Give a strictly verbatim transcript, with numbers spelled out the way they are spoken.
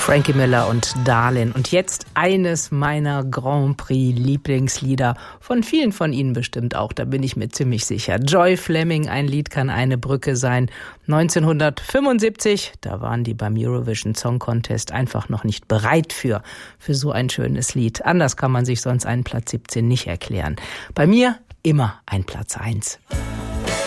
Frankie Miller und Darlin. Und jetzt eines meiner Grand Prix Lieblingslieder. Von vielen von Ihnen bestimmt auch, da bin ich mir ziemlich sicher. Joy Fleming, ein Lied kann eine Brücke sein. neunzehnhundertfünfundsiebzig, da waren die beim Eurovision Song Contest einfach noch nicht bereit für, für so ein schönes Lied. Anders kann man sich sonst einen Platz siebzehn nicht erklären. Bei mir immer ein Platz eins.